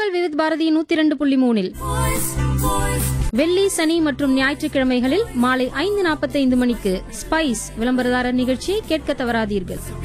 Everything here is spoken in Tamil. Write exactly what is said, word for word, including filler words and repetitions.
உங்கள் விவித் பாரதி நூத்தி இரண்டு புள்ளி மூணில் வெள்ளி, சனி மற்றும் ஞாயிற்றுக்கிழமைகளில் மாலை ஐந்து நாற்பத்தைந்து மணிக்கு ஸ்பைஸ் விளம்பரதாரர் நிகழ்ச்சியை கேட்க தவறாதீர்கள்.